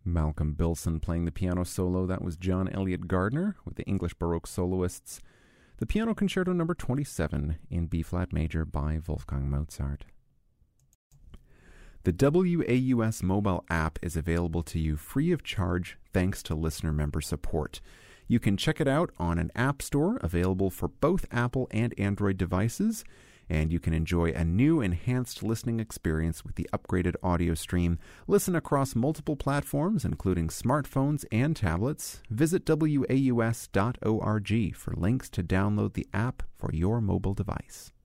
Malcolm Bilson playing the piano solo. That was John Elliott Gardner with the English Baroque soloists. The Piano Concerto No. 27 in B-flat major by Wolfgang Mozart. The WAUS mobile app is available to you free of charge thanks to listener member support. You can check it out on an app store available for both Apple and Android devices, and you can enjoy a new enhanced listening experience with the upgraded audio stream. Listen across multiple platforms, including smartphones and tablets. Visit waus.org for links to download the app for your mobile device.